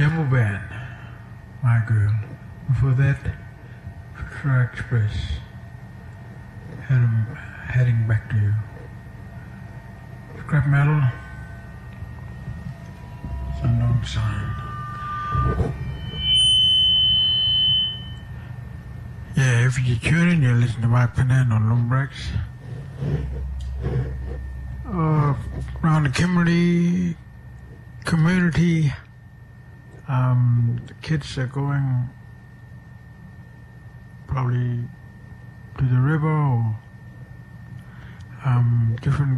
Yellow Band, My Girl. Before that, Futura Express, Heading Back to You. Scrap Metal, Unknown Sign. Yeah, if you tune in, you listen to Mike Pennant on Lumbrax. Around the community, the kids are going probably to the river or different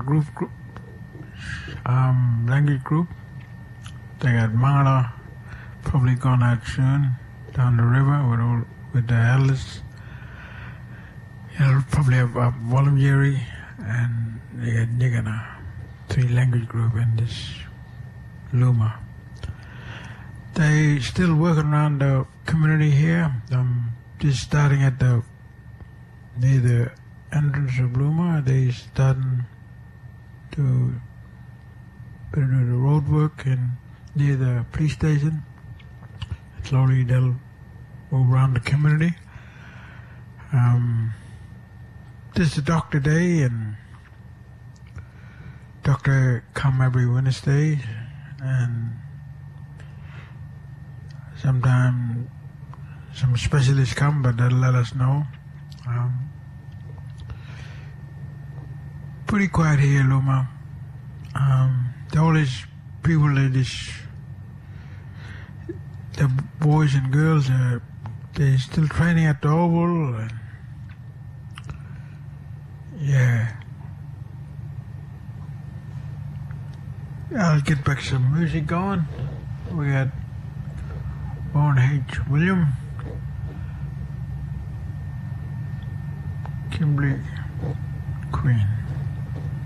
language group. They got Mangala probably gone out soon down the river with the elders. You'll probably have Wallamjeri and they got Nigana, 3 language group in this Luma. They still working around the community here. Just starting at near the entrance of Luma. They starting to do the road work near the police station. Slowly they'll move around the community. This is the doctor day, and doctor come every Wednesday, and sometimes some specialists come, but they'll let us know. Pretty quiet here, Luma. All these people, the boys and girls, they're still training at the Oval. And yeah. I'll get back some music going. We got Vaughan H. William, Kimberly Queen.